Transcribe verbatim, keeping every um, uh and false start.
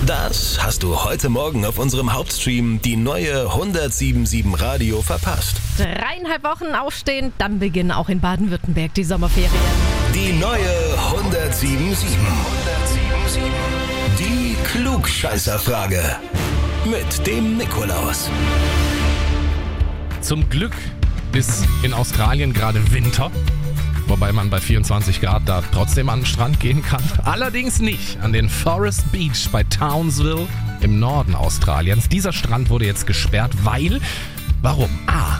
Das hast du heute Morgen auf unserem Hauptstream, die neue hundertsieben Komma sieben Radio, verpasst. Dreieinhalb Wochen aufstehen, dann beginnen auch in Baden-Württemberg die Sommerferien. Die neue hundertsieben Komma sieben. Die Klugscheißerfrage. Mit dem Nikolaus. Zum Glück ist in Australien gerade Winter. Wobei man bei vierundzwanzig Grad da trotzdem an den Strand gehen kann. Allerdings nicht an den Forest Beach bei Townsville im Norden Australiens. Dieser Strand wurde jetzt gesperrt, weil... Warum? A.